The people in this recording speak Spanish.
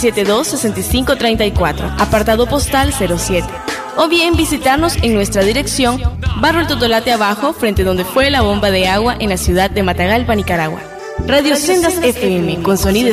772-6534, apartado postal 07. O bien visitarnos en nuestra dirección, Barrio El Totolate Abajo, frente donde fue la bomba de agua en la ciudad de Matagalpa, Nicaragua. Radio Sendas FM, con sonido